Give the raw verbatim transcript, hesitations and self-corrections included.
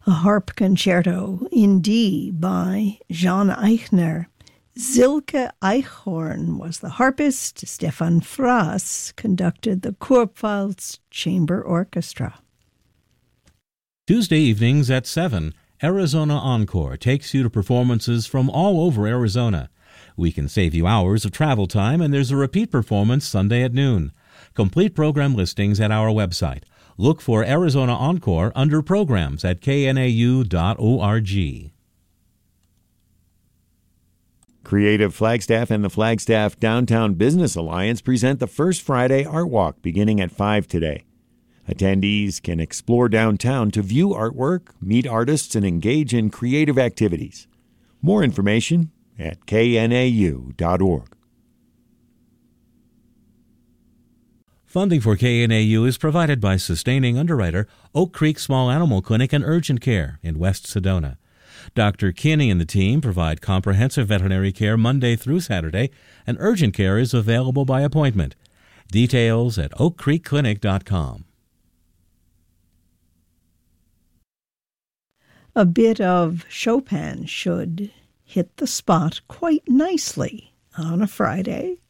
A harp concerto in D by Jean Eichner. Silke Eichhorn was the harpist. Stefan Frass conducted the Kurpfalz Chamber Orchestra. Tuesday evenings at seven, Arizona Encore takes you to performances from all over Arizona. We can save you hours of travel time, and there's a repeat performance Sunday at noon. Complete program listings at our website. Look for Arizona Encore under programs at k n a u dot org. Creative Flagstaff and the Flagstaff Downtown Business Alliance present the First Friday Art Walk beginning at five today. Attendees can explore downtown to view artwork, meet artists, and engage in creative activities. More information at k n a u dot org. Funding for K N A U is provided by sustaining underwriter Oak Creek Small Animal Clinic and Urgent Care in West Sedona. Doctor Kinney and the team provide comprehensive veterinary care Monday through Saturday, and urgent care is available by appointment. Details at oak creek clinic dot com. A bit of Chopin should hit the spot quite nicely on a Friday.